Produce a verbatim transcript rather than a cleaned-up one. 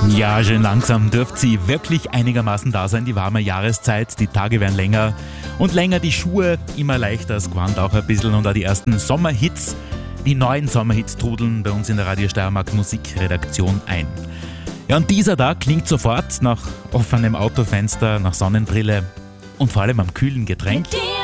Ja, schön langsam dürft sie wirklich einigermaßen da sein, die warme Jahreszeit, die Tage werden länger und länger, die Schuhe immer leichter, das Gewand auch ein bisschen und auch die ersten Sommerhits, die neuen Sommerhits trudeln bei uns in der Radio Steiermark Musikredaktion ein. Ja, und dieser Tag klingt sofort nach offenem Autofenster, nach Sonnenbrille und vor allem am kühlen Getränk. Mit dir